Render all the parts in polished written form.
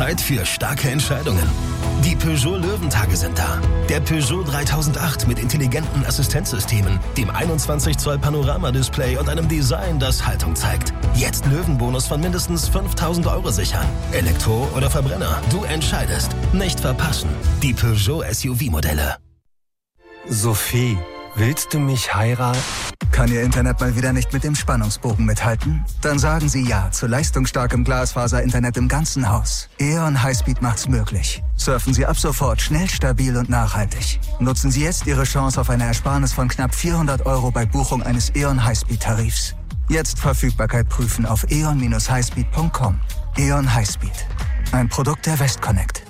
Zeit für starke Entscheidungen. Die Peugeot Löwentage sind da. Der Peugeot 3008 mit intelligenten Assistenzsystemen, dem 21 Zoll Panoramadisplay und einem Design, das Haltung zeigt. Jetzt Löwenbonus von mindestens 5.000 € sichern. Elektro oder Verbrenner, du entscheidest. Nicht verpassen. Die Peugeot SUV-Modelle. Sophie, willst du mich heiraten? Kann Ihr Internet mal wieder nicht mit dem Spannungsbogen mithalten? Dann sagen Sie ja zu leistungsstarkem Glasfaser-Internet im ganzen Haus. E.ON Highspeed macht's möglich. Surfen Sie ab sofort schnell, stabil und nachhaltig. Nutzen Sie jetzt Ihre Chance auf eine Ersparnis von knapp 400 € bei Buchung eines E.ON Highspeed-Tarifs. Jetzt Verfügbarkeit prüfen auf eon-highspeed.com. E.ON Highspeed. Ein Produkt der Westconnect.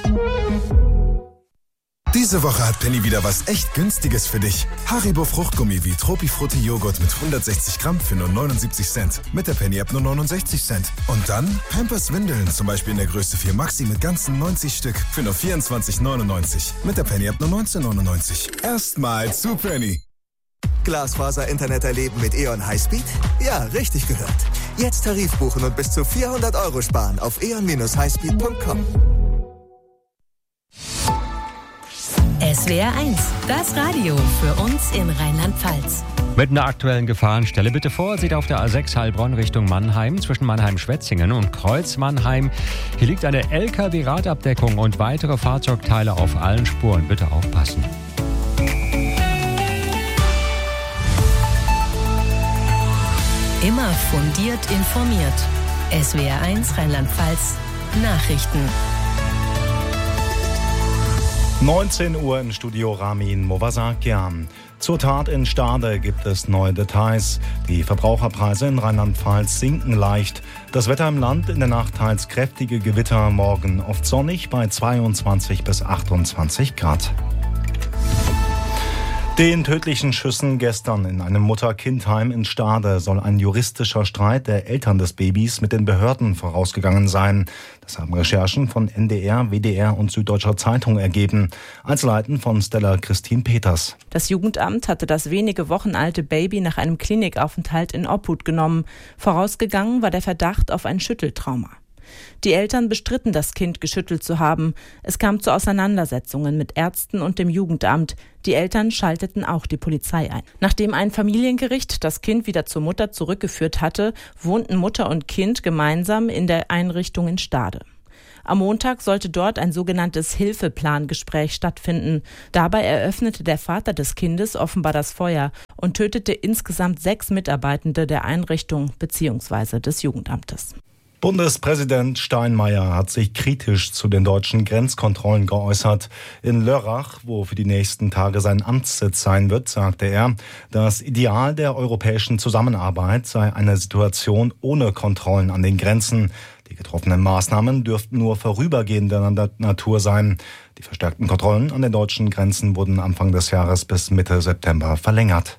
Diese Woche hat Penny wieder was echt Günstiges für dich. Haribo Fruchtgummi wie Tropifrutti Joghurt mit 160 Gramm für nur 79 Cent. Mit der Penny-App nur 69 Cent. Und dann Pampers Windeln, zum Beispiel in der Größe 4 Maxi mit ganzen 90 Stück für nur 24,99. Mit der Penny-App nur 19,99. Erstmal zu Penny. Glasfaser-Internet erleben mit E.ON Highspeed? Ja, richtig gehört. Jetzt Tarif buchen und bis zu 400 € sparen auf eon-highspeed.com. SWR 1, das Radio für uns in Rheinland-Pfalz. Mit einer aktuellen Gefahrenstelle bitte Vorsicht auf der A6 Heilbronn Richtung Mannheim, zwischen Mannheim-Schwetzingen und Kreuz-Mannheim. Hier liegt eine LKW-Radabdeckung und weitere Fahrzeugteile auf allen Spuren. Bitte aufpassen. Immer fundiert informiert. SWR 1 Rheinland-Pfalz Nachrichten. 19 Uhr im Studio Ramin Movasakian. Zur Tat in Stade gibt es neue Details. Die Verbraucherpreise in Rheinland-Pfalz sinken leicht. Das Wetter im Land in der Nacht teils kräftige Gewitter, morgen oft sonnig bei 22 bis 28 Grad. Den tödlichen Schüssen gestern in einem Mutter-Kind-Heim in Stade soll ein juristischer Streit der Eltern des Babys mit den Behörden vorausgegangen sein. Das haben Recherchen von NDR, WDR und Süddeutscher Zeitung ergeben. Einzelheiten von Stella Christine Peters. Das Jugendamt hatte das wenige Wochen alte Baby nach einem Klinikaufenthalt in Obhut genommen. Vorausgegangen war der Verdacht auf ein Schütteltrauma. Die Eltern bestritten, das Kind geschüttelt zu haben. Es kam zu Auseinandersetzungen mit Ärzten und dem Jugendamt. Die Eltern schalteten auch die Polizei ein. Nachdem ein Familiengericht das Kind wieder zur Mutter zurückgeführt hatte, wohnten Mutter und Kind gemeinsam in der Einrichtung in Stade. Am Montag sollte dort ein sogenanntes Hilfeplangespräch stattfinden. Dabei eröffnete der Vater des Kindes offenbar das Feuer und tötete insgesamt 6 Mitarbeitende der Einrichtung bzw. des Jugendamtes. Bundespräsident Steinmeier hat sich kritisch zu den deutschen Grenzkontrollen geäußert. In Lörrach, wo für die nächsten Tage sein Amtssitz sein wird, sagte er, das Ideal der europäischen Zusammenarbeit sei eine Situation ohne Kontrollen an den Grenzen. Die getroffenen Maßnahmen dürften nur vorübergehender Natur sein. Die verstärkten Kontrollen an den deutschen Grenzen wurden Anfang des Jahres bis Mitte September verlängert.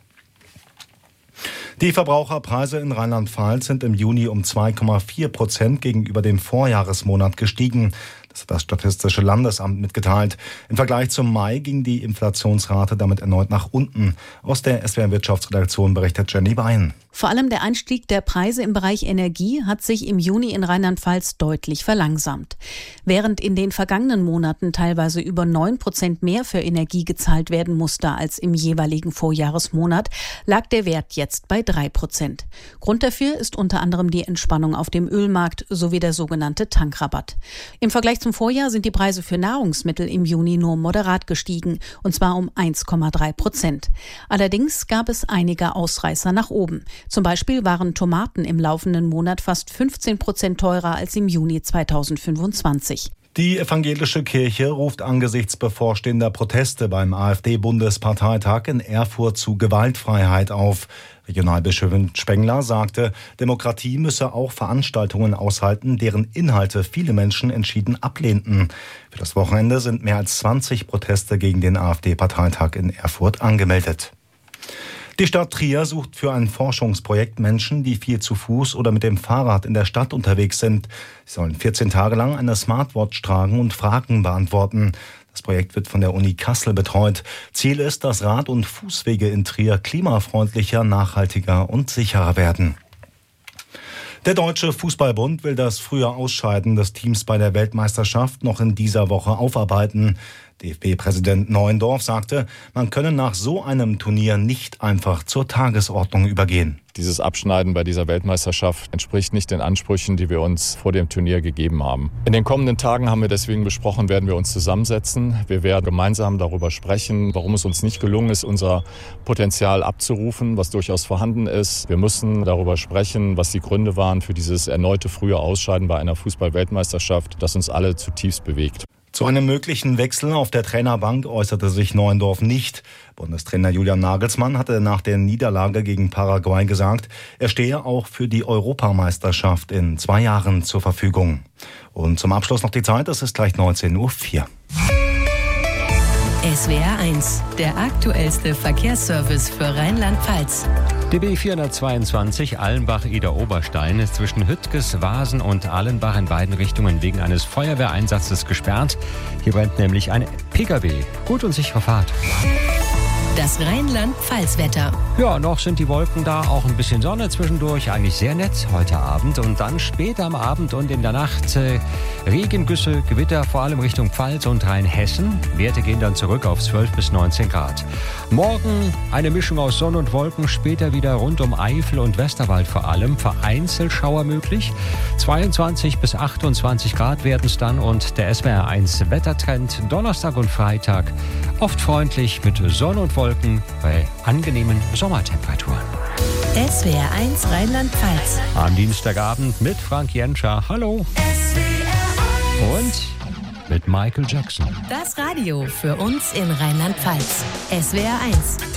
Die Verbraucherpreise in Rheinland-Pfalz sind im Juni um 2,4% gegenüber dem Vorjahresmonat gestiegen. Das hat das Statistische Landesamt mitgeteilt. Im Vergleich zum Mai ging die Inflationsrate damit erneut nach unten. Aus der SWR-Wirtschaftsredaktion berichtet Jenny Bein. Vor allem der Anstieg der Preise im Bereich Energie hat sich im Juni in Rheinland-Pfalz deutlich verlangsamt. Während in den vergangenen Monaten teilweise über 9% mehr für Energie gezahlt werden musste als im jeweiligen Vorjahresmonat, lag der Wert jetzt bei 3%. Grund dafür ist unter anderem die Entspannung auf dem Ölmarkt sowie der sogenannte Tankrabatt. Im Vergleich zum Vorjahr sind die Preise für Nahrungsmittel im Juni nur moderat gestiegen, und zwar um 1,3%. Allerdings gab es einige Ausreißer nach oben. Zum Beispiel waren Tomaten im laufenden Monat fast 15% teurer als im Juni 2025. Die evangelische Kirche ruft angesichts bevorstehender Proteste beim AfD-Bundesparteitag in Erfurt zu Gewaltfreiheit auf. Regionalbischöfin Spengler sagte, Demokratie müsse auch Veranstaltungen aushalten, deren Inhalte viele Menschen entschieden ablehnten. Für das Wochenende sind mehr als 20 Proteste gegen den AfD-Parteitag in Erfurt angemeldet. Die Stadt Trier sucht für ein Forschungsprojekt Menschen, die viel zu Fuß oder mit dem Fahrrad in der Stadt unterwegs sind. Sie sollen 14 Tage lang eine Smartwatch tragen und Fragen beantworten. Das Projekt wird von der Uni Kassel betreut. Ziel ist, dass Rad- und Fußwege in Trier klimafreundlicher, nachhaltiger und sicherer werden. Der Deutsche Fußballbund will das frühe Ausscheiden des Teams bei der Weltmeisterschaft noch in dieser Woche aufarbeiten. DFB-Präsident Neuendorf sagte, man könne nach so einem Turnier nicht einfach zur Tagesordnung übergehen. Dieses Abschneiden bei dieser Weltmeisterschaft entspricht nicht den Ansprüchen, die wir uns vor dem Turnier gegeben haben. In den kommenden Tagen haben wir deswegen besprochen, werden wir uns zusammensetzen. Wir werden gemeinsam darüber sprechen, warum es uns nicht gelungen ist, unser Potenzial abzurufen, was durchaus vorhanden ist. Wir müssen darüber sprechen, was die Gründe waren für dieses erneute frühe Ausscheiden bei einer Fußball-Weltmeisterschaft, das uns alle zutiefst bewegt. Zu einem möglichen Wechsel auf der Trainerbank äußerte sich Neuendorf nicht. Bundestrainer Julian Nagelsmann hatte nach der Niederlage gegen Paraguay gesagt, er stehe auch für die Europameisterschaft in 2 Jahren zur Verfügung. Und zum Abschluss noch die Zeit, es ist gleich 19:04 Uhr. SWR 1, der aktuellste Verkehrsservice für Rheinland-Pfalz. DB 422 Allenbach-Ida-Oberstein ist zwischen Hüttges, Vasen und Allenbach in beiden Richtungen wegen eines Feuerwehreinsatzes gesperrt. Hier brennt nämlich ein Pkw. Gut und sichere Fahrt. Das Rheinland-Pfalz-Wetter. Ja, noch sind die Wolken da, auch ein bisschen Sonne zwischendurch, eigentlich sehr nett heute Abend. Und dann später am Abend und in der Nacht Regengüsse, Gewitter, vor allem Richtung Pfalz und Rheinhessen. Werte gehen dann zurück auf 12 bis 19 Grad. Morgen eine Mischung aus Sonne und Wolken, später wieder rund um Eifel und Westerwald vor allem. Vereinzelt Schauer möglich. 22 bis 28 Grad werden es dann und der SWR 1 Wettertrend Donnerstag und Freitag oft freundlich mit Sonne und Wolken bei angenehmen Sommertemperaturen. SWR 1 Rheinland-Pfalz. Am Dienstagabend mit Frank Jenscher. Hallo. Und mit Michael Jackson. Das Radio für uns in Rheinland-Pfalz. SWR 1.